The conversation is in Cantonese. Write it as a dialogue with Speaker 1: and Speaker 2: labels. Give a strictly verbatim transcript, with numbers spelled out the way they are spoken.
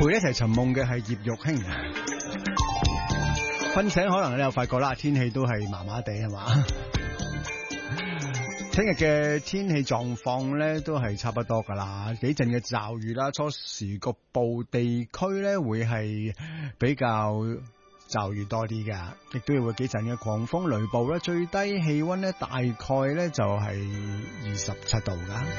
Speaker 1: 陪你一齊尋夢嘅係葉玉卿。瞓醒可能你又發覺啦，天氣都係麻麻地係嘛？聽日嘅天氣狀況咧都係差不多噶啦，幾陣嘅驟雨啦，初時局部地區咧會係比較驟雨多啲噶，亦都有會幾陣嘅狂風雷暴啦，最低氣溫咧大概咧就係二十七度噶。